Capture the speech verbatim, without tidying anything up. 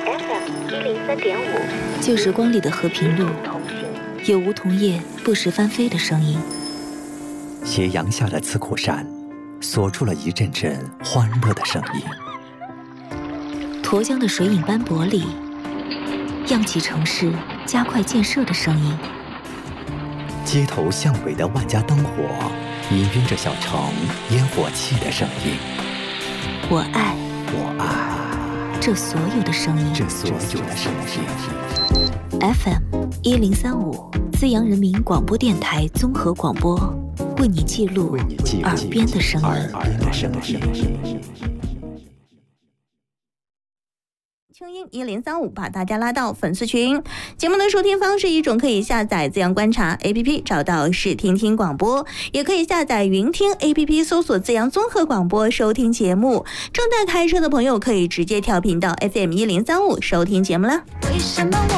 F M 一零三点五， 旧时光里的和平路，有梧桐叶不时翻飞的声音。 斜阳下的刺口山，锁出了一阵阵欢乐的声音。 沱江的水影斑驳里，漾起城市加快建设的声音。 街头巷尾的万家灯火，氤氲着小城烟火气的声音。 我爱， 我爱这所有的声音， 这所有的声音。 F M 一零三五，资阳人民广播电台综合广播，为你记录耳边的声音。 清音一零三五把大家拉到粉丝群。节目的收听方式一种可以下载资阳观察 A P P 找到视听听广播，也可以下载云听 A P P 搜索资阳综合广播收听节目。正在开车的朋友可以直接调频到 F M 一零三五收听节目啦。为什么我